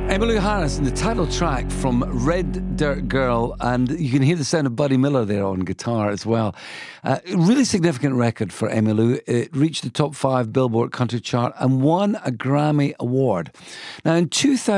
Emmylou Harris in the title track from Red Dirt Girl, and you can hear the sound of Buddy Miller there on guitar as well. Really significant record for Emmylou. It reached the top 5 Billboard country chart and won a Grammy Award. Now in 2000